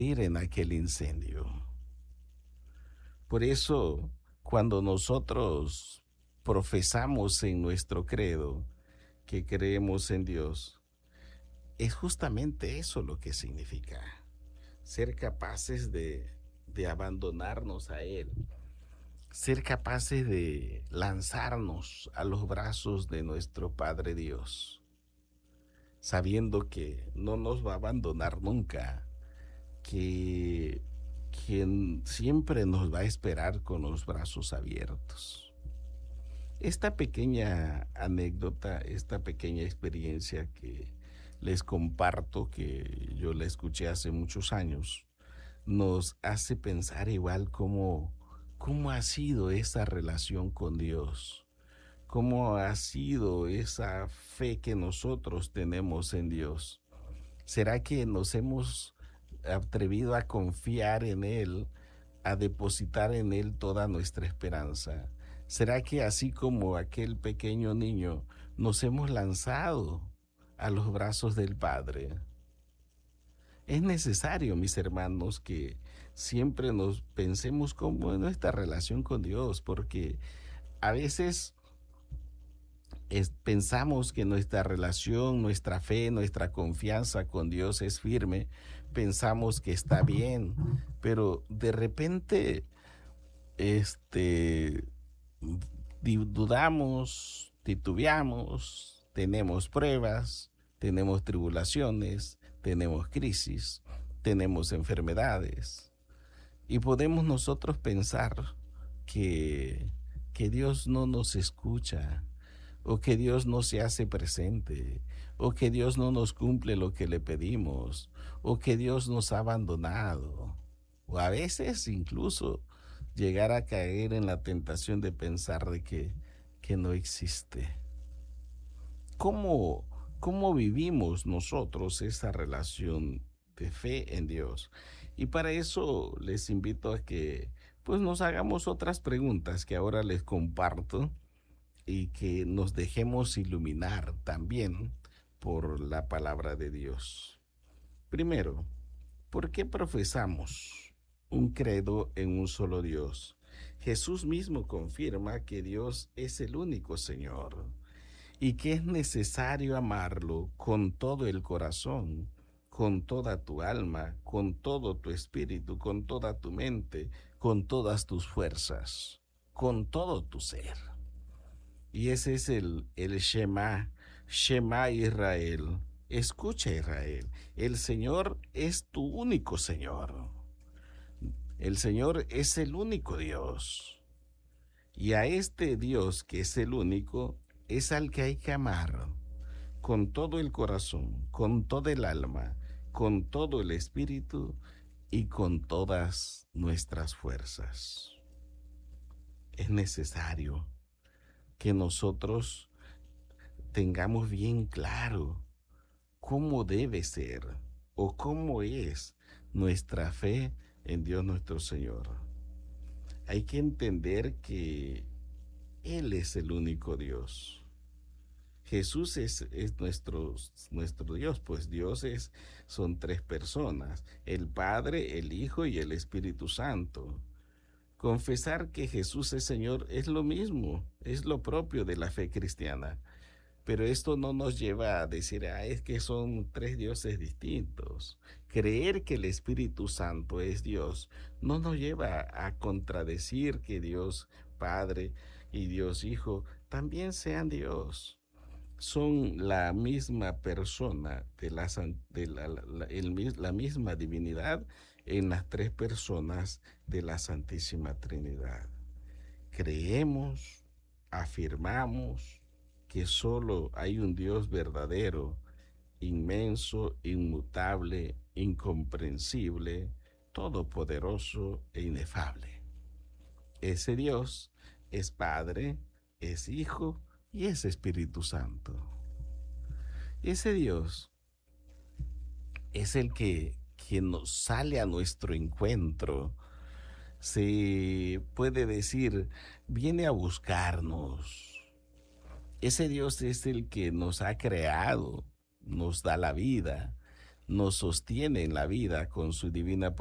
ir en aquel incendio. Por eso, cuando nosotros profesamos en nuestro credo que creemos en Dios, es justamente eso lo que significa. Ser capaces de abandonarnos a Él, ser capaces de lanzarnos a los brazos de nuestro Padre Dios, sabiendo que no nos va a abandonar nunca, que quien siempre nos va a esperar con los brazos abiertos. Esta pequeña anécdota, esta pequeña experiencia que les comparto, que yo la escuché hace muchos años, nos hace pensar igual cómo ha sido esa relación con Dios, cómo ha sido esa fe que nosotros tenemos en Dios. ¿Será que nos hemos atrevido a confiar en Él, a depositar en Él toda nuestra esperanza? ¿Será que así como aquel pequeño niño nos hemos lanzado a los brazos del Padre? Es necesario, mis hermanos, que siempre nos pensemos cómo es nuestra relación con Dios, porque a veces pensamos que nuestra relación, nuestra fe, nuestra confianza con Dios es firme, pensamos que está bien, pero de repente, este, dudamos, titubeamos, tenemos pruebas, tenemos tribulaciones, tenemos crisis, tenemos enfermedades y podemos nosotros pensar que, que Dios no nos escucha, o que Dios no se hace presente, o que Dios no nos cumple lo que le pedimos, o que Dios nos ha abandonado, o a veces incluso llegar a caer en la tentación de pensar de que no existe. ¿Cómo, ¿Cómo vivimos nosotros esa relación de fe en Dios? Y para eso les invito a que pues nos hagamos otras preguntas que ahora les comparto y que nos dejemos iluminar también por la palabra de Dios. Primero, ¿por qué profesamos un credo en un solo Dios? Jesús mismo confirma que Dios es el único Señor y que es necesario amarlo con todo el corazón, con toda tu alma, con todo tu espíritu, con toda tu mente, con todas tus fuerzas, con todo tu ser. Y ese es el Shema, Shema Israel. Escucha Israel, el Señor es tu único Señor. El Señor es el único Dios. Y a este Dios que es el único es al que hay que amar con todo el corazón, con toda el alma, con todo el espíritu y con todas nuestras fuerzas. Es necesario que nosotros tengamos bien claro cómo debe ser o cómo es nuestra fe en Dios nuestro Señor. Hay que entender que Él es el único Dios. Jesús es nuestro Dios, pues son tres personas, el Padre, el Hijo y el Espíritu Santo. Confesar que Jesús es Señor es lo mismo, es lo propio de la fe cristiana. Pero esto no nos lleva a decir, es que son tres dioses distintos. Creer que el Espíritu Santo es Dios no nos lleva a contradecir que Dios Padre y Dios Hijo también sean Dios. Son la misma persona la misma divinidad en las tres personas de la Santísima Trinidad. Creemos, afirmamos que solo hay un Dios verdadero, inmenso, inmutable, incomprensible, todopoderoso e inefable. Ese Dios es Padre, es Hijo y es Espíritu Santo. Ese Dios es el que nos sale a nuestro encuentro. Se puede decir, viene a buscarnos. Ese Dios es el que nos ha creado, nos da la vida, nos sostiene en la vida con su divina